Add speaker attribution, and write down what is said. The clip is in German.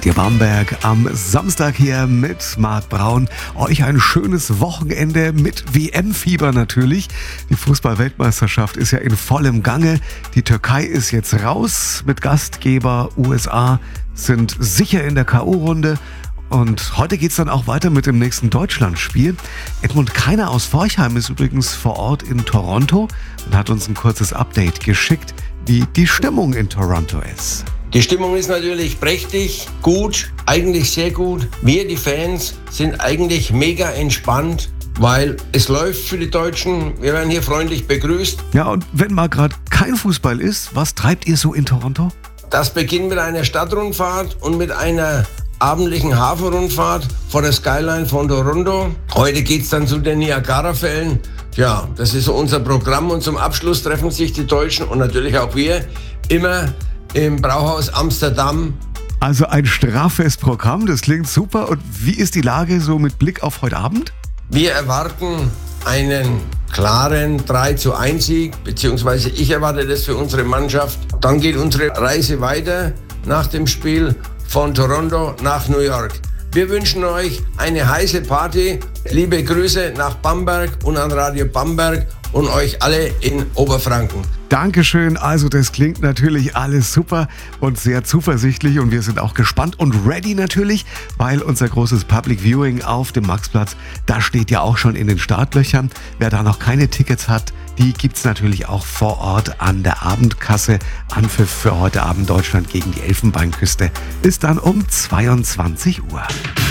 Speaker 1: Radio Bamberg am Samstag hier mit Marc Braun. Euch ein schönes Wochenende mit WM-Fieber natürlich. Die Fußball-Weltmeisterschaft ist ja in vollem Gange. Die Türkei ist jetzt raus mit Gastgeber. USA sind sicher in der K.O.-Runde. Und heute geht's dann auch weiter mit dem nächsten Deutschlandspiel. Edmund Keiner aus Forchheim ist übrigens vor Ort in Toronto und hat uns ein kurzes Update geschickt, wie die Stimmung in Toronto ist.
Speaker 2: Die Stimmung ist natürlich prächtig, gut, eigentlich sehr gut. Wir, die Fans, sind eigentlich mega entspannt, weil es läuft für die Deutschen. Wir werden hier freundlich begrüßt.
Speaker 1: Ja, und wenn mal gerade kein Fußball ist, was treibt ihr so in Toronto?
Speaker 2: Das beginnt mit einer Stadtrundfahrt und mit einer abendlichen Hafenrundfahrt vor der Skyline von Toronto. Heute geht's dann zu den Niagara-Fällen. Ja, das ist so unser Programm und zum Abschluss treffen sich die Deutschen und natürlich auch wir immer im Brauhaus Amsterdam.
Speaker 1: Also ein straffes Programm, das klingt super. Und wie ist die Lage so mit Blick auf heute Abend?
Speaker 2: Wir erwarten einen klaren 3:1 Sieg, beziehungsweise ich erwarte das für unsere Mannschaft. Dann geht unsere Reise weiter nach dem Spiel von Toronto nach New York. Wir wünschen euch eine heiße Party. Liebe Grüße nach Bamberg und an Radio Bamberg und euch alle in Oberfranken.
Speaker 1: Dankeschön. Also das klingt natürlich alles super und sehr zuversichtlich und wir sind auch gespannt und ready natürlich, weil unser großes Public Viewing auf dem Maxplatz, das steht ja auch schon in den Startlöchern. Wer da noch keine Tickets hat, die gibt's natürlich auch vor Ort an der Abendkasse. Anpfiff für heute Abend Deutschland gegen die Elfenbeinküste ist dann um 22 Uhr.